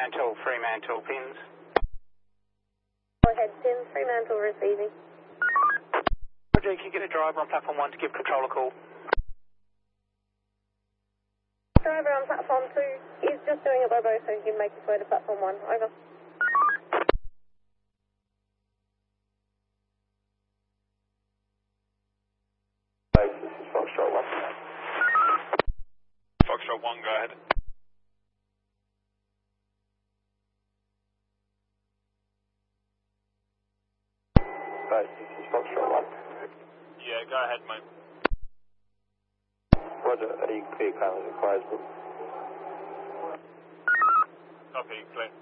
Fremantle pins. Go ahead, pin, Fremantle receiving. Roger, can you get a driver on platform 1 to give control a call? Driver on platform 2 is just doing a bobo so he can make his way to platform 1. Over. This is Foxtrot 1. Foxtrot 1, go ahead. This is Foxtrot 1. Yeah, go ahead, mate. Roger, are you clear currently at Closebrook? Copy, clear.